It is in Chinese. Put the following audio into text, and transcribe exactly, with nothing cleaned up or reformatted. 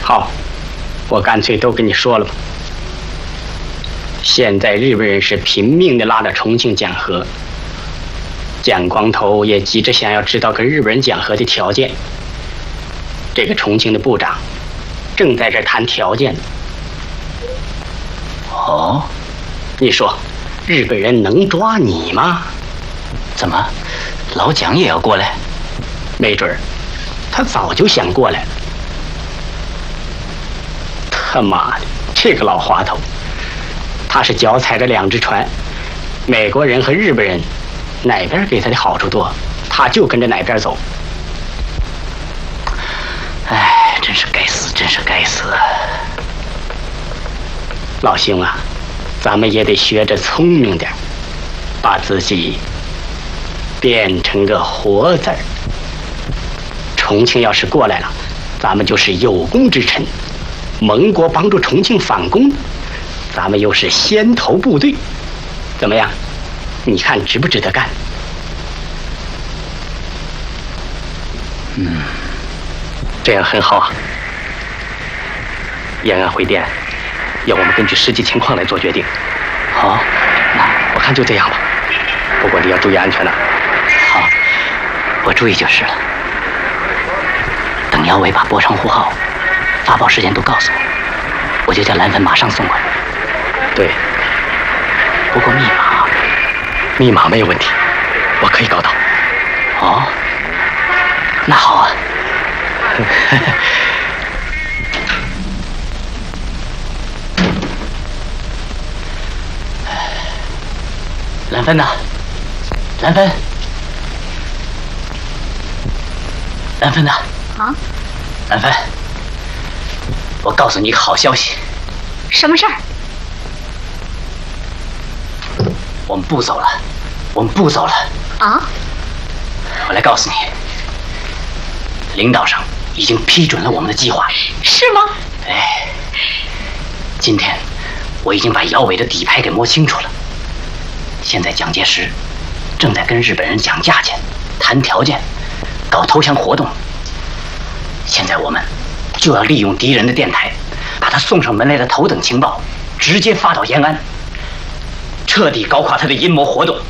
好，我干脆都跟你说了吧。现在日本人是拼命的拉着重庆讲和，蒋光头也急着想要知道跟日本人讲和的条件。这个重庆的部长正在这谈条件。 哦， 你说日本人能抓你吗？ 怎么，老蒋也要过来？ 没准儿，他早就想过来了。他妈的，这个老滑头，他是脚踩着两只船，美国人和日本人哪边给他的好处多，他就跟着哪边走。 哎，真是该死，真是该死！ 老兄啊，咱们也得学着聪明点，把自己变成个活字儿。重庆要是过来了，咱们就是有功之臣；盟国帮助重庆反攻，咱们又是先头部队。怎么样？你看值不值得干？ 嗯，这样很好啊。延安回电，要我们根据实际情况来做决定。好，那我看就这样吧。不过你要注意安全了。好，我注意就是了。等姚伟把波长呼号、发报时间都告诉我，我就叫蓝帆马上送过来。对。不过密码，密码没有问题，我可以搞到。哦，那好啊。蓝帆呐，蓝帆，蓝帆呐。 啊， 蓝帆，我告诉你一个好消息。 什么事儿？ 我们不走了，我们不走了。 啊？ 我来告诉你，领导上已经批准了我们的计划。 是吗？ 哎，今天我已经把姚伟的底牌给摸清楚了。现在蒋介石正在跟日本人讲价钱、谈条件、搞投降活动。现在我们就要利用敌人的电台，把他送上门来的头等情报直接发到延安，彻底搞垮他的阴谋活动。